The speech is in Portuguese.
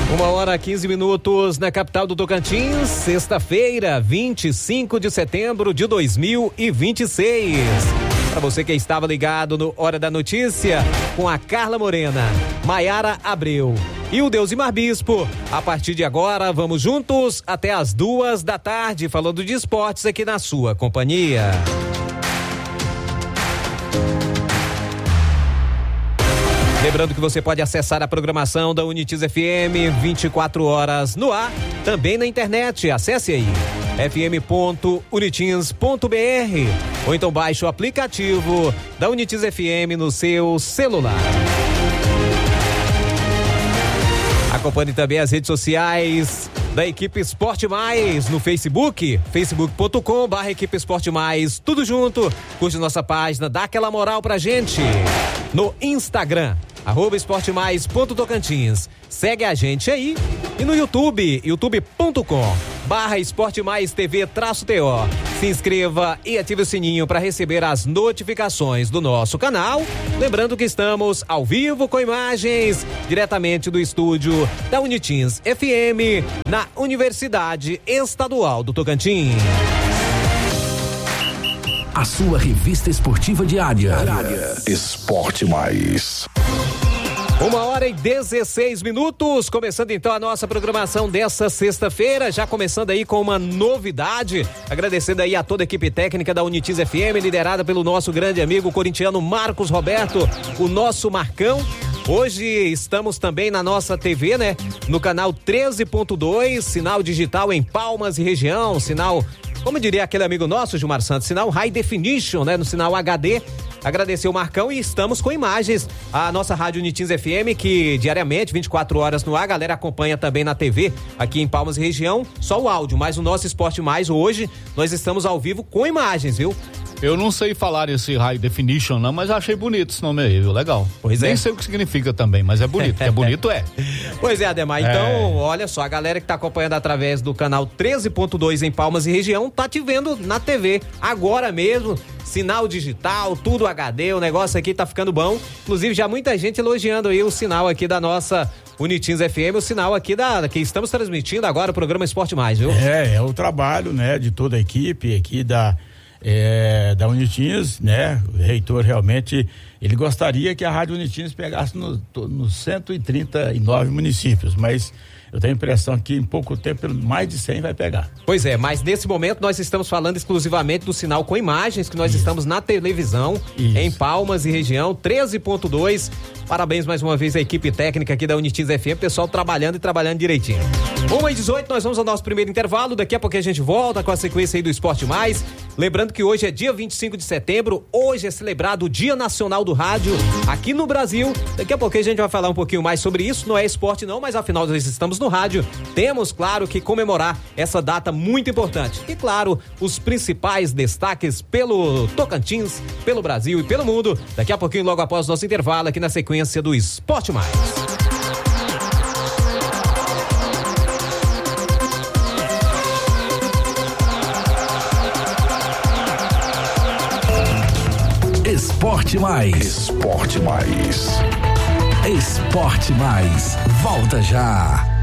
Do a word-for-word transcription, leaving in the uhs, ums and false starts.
Uma hora quinze minutos na capital do Tocantins, sexta-feira, vinte e cinco de setembro de dois mil e vinte e seis. Para você que estava ligado no Hora da Notícia, com a Carla Morena, Maiara Abreu e o Deusimar Bispo. A partir de agora, vamos juntos até as duas da tarde, falando de esportes aqui na sua companhia. Lembrando que você pode acessar a programação da Unitiz F M vinte e quatro horas no ar, também na internet. Acesse aí f m ponto unitins ponto b r ou então baixe o aplicativo da Unitiz F M no seu celular. Acompanhe também as redes sociais da Equipe Esporte Mais no Facebook, facebook ponto com barra Equipe Esporte Mais, tudo junto. Curte nossa página, dá aquela moral pra gente. No Instagram, arroba esporte mais ponto tocantins. Segue a gente aí. E no YouTube, youtube ponto com barra esporte mais tv traço T O. Se inscreva e ative o sininho para receber as notificações do nosso canal. Lembrando que estamos ao vivo com imagens diretamente do estúdio da Unitins F M na Universidade Estadual do Tocantins. A sua revista esportiva diária. Esporte Mais. Uma hora e dezesseis minutos, começando então a nossa programação dessa sexta-feira, já começando aí com uma novidade, agradecendo aí a toda a equipe técnica da Unitiz F M, liderada pelo nosso grande amigo corintiano Marcos Roberto, o nosso Marcão. Hoje estamos também na nossa T V, né? No canal treze ponto dois, sinal digital em Palmas e região, sinal, como diria aquele amigo nosso, Gilmar Santos, sinal High Definition, né? No sinal H D. Agradecer o Marcão e estamos com imagens. A nossa Rádio Unitins F M, que diariamente, vinte e quatro horas no ar, a galera acompanha também na T V, aqui em Palmas e região, só o áudio, mas o nosso Esporte Mais hoje, nós estamos ao vivo com imagens, viu? Eu não sei falar esse High Definition não, mas achei bonito esse nome aí, viu? Legal. Pois é. Nem sei o que significa também, mas é bonito, é bonito é. Pois é, Ademar, É. então, olha só, a galera que tá acompanhando através do canal treze ponto dois em Palmas e região, tá te vendo na T V, agora mesmo, sinal digital, tudo H D, o negócio aqui tá ficando bom, inclusive já muita gente elogiando aí o sinal aqui da nossa Unitins F M, o sinal aqui da, que estamos transmitindo agora o programa Esporte Mais, viu? É, é o trabalho, né, de toda a equipe aqui da É, da Unitins, né? O reitor realmente, ele gostaria que a Rádio Unitins pegasse nos no cento e trinta e nove municípios, mas eu tenho a impressão que em pouco tempo mais de cem vai pegar. Pois é, mas nesse momento nós estamos falando exclusivamente do sinal com imagens, que nós Isso. estamos na televisão, Isso. em Palmas e região, treze ponto dois. Parabéns mais uma vez à equipe técnica aqui da Unitins F M, pessoal trabalhando e trabalhando direitinho. uma e dezoito, nós vamos ao nosso primeiro intervalo, daqui a pouco a gente volta com a sequência aí do Esporte Mais. Lembrando que hoje é dia vinte e cinco de setembro, hoje é celebrado o Dia Nacional do Rádio aqui no Brasil. Daqui a pouco a gente vai falar um pouquinho mais sobre isso, não é esporte não, mas afinal nós estamos no rádio. Temos, claro, que comemorar essa data muito importante. E claro, os principais destaques pelo Tocantins, pelo Brasil e pelo mundo. Daqui a pouquinho, logo após o nosso intervalo, aqui na sequência do Esporte Mais. Esporte Mais. Esporte Mais. Esporte Mais. Volta já.